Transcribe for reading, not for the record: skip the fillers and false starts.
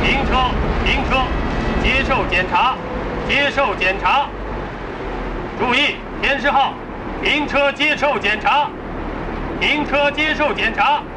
停车，停车，接受检查，接受检查。注意，天10号，停车接受检查，停车接受检查。